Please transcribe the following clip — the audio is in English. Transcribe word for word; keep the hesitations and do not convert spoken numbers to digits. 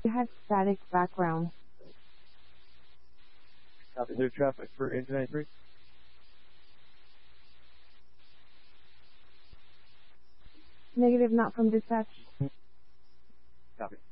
Has static background. Copy. Clear traffic for engine ninety-three. Negative, not from dispatch. Copy.